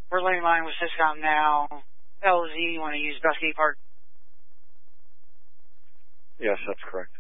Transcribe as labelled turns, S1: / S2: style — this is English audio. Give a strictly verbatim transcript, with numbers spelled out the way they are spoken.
S1: We're laying line with Syscom now. L Z, you want to use Beskey Park?
S2: Yes, that's correct.